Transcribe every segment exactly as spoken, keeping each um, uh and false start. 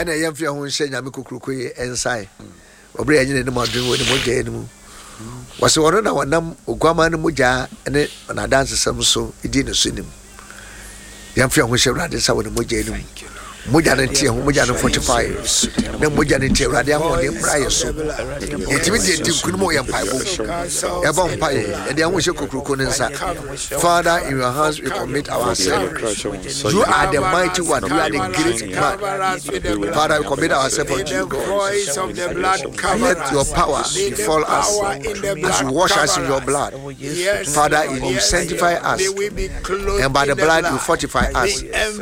ana yɛmfia ho nhyɛ nyame kokroko yi ɛnsae ɔbrɛ yɛnyene ne mu adwene wɔ ne mogya no mu wɔsɛ wɔno na wɔnam oguama no mogya ne n'adansesɛm so di ne so nim yɛmfia ho hyɛ Awurade sa wɔ ne mogya no mu mogya no nteɛ ho mogya no fortify na mogya no nteɛ Awurade ahoɔden mmra yɛ so yɛtumi deɛ di nkunim wɔ yɛ mpaebɔ yɛbɔ mpaeɛ yɛde ahoɔ hyɛ kokroko ne nsa. Father, in your hands we commit ourselves. You are the mighty one, you are the great man. Father, we commit ourselves unto you, God. Let your power befall us as you wash us in your blood. Father, you sanctify us, and by the blood you fortify us.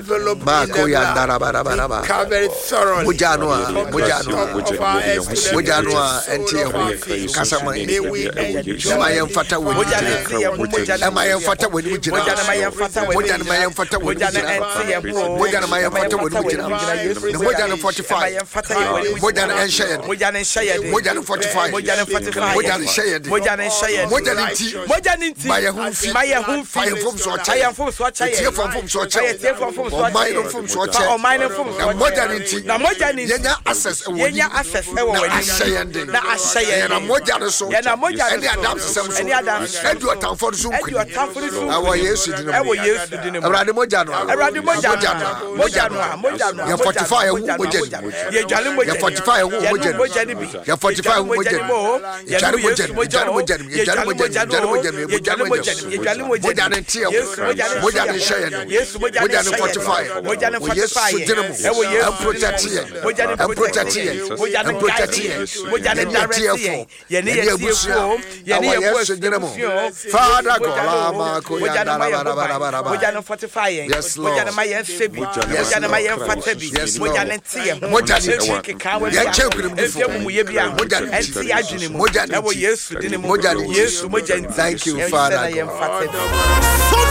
Covered thoroughly. Mujanoa, Mujanoa, Mujanoa, and Tia, Casamay, Mayan Fata, Mayan Fata, with Mujana, Mujana, Mayan Fata, with Mujana, Mayan Fata, with Mujana, Mujana forty-five, Mujana and Shayad, Mujana and Shayad, Mujana forty-five, Mujana forty-five, Mujana Shayad, Mujana and Shayad, Mujana, Mujana, Maya Hum, Maya Hum, Fire from Swataya, from Swataya, from Swataya, from Swataya, from Swataya. O minor from modernity, na modernity, yenya access, yenya access, ewo wani, na ashaye, na modern so, na modern, any Adam system so, any Adam, edu atamfo so, edu atamfo so, awo Yesu dinu, awo Yesu dinu, Awurade modern, Awurade modern, modern, modern, ya fortify hu modern, ye jale modern, ya fortify hu modern, ya fortify hu modern, ya jale modern, ya jale modern, ya jale modern, ya jale modern, ya jale modern, ya jale modern, modern tiya, modern shaye, modern fortify, modern fortify. And protect you, and protect you, and protect you, Father God, fortifying, yes, Lord, yes, thank you, Father.